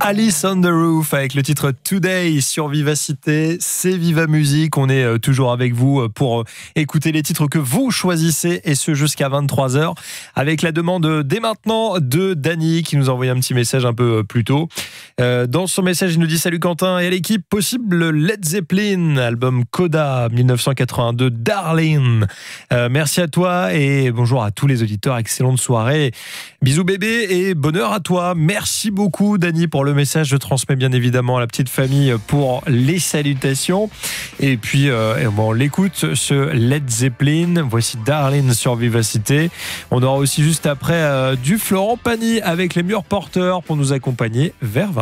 Alice on the Roof avec le titre Today sur Vivacité, c'est Viva Musique. On est toujours avec vous pour écouter les titres que vous choisissez et ce jusqu'à 23h avec la demande dès maintenant de Dany qui nous a envoyé un petit message un peu plus tôt. Dans son message, il nous dit: salut Quentin et à l'équipe, possible Led Zeppelin, album Coda 1982, Darling. Merci à toi et bonjour à tous les auditeurs, excellente soirée. Bisous bébé et bonheur à toi. Merci beaucoup Dany pour le message. Je transmets bien évidemment à la petite famille pour les salutations. Et puis on l'écoute, ce Led Zeppelin. Voici Darling sur Vivacité. On aura aussi juste après du Florent Pagny avec les murs porteurs pour nous accompagner vers 20h.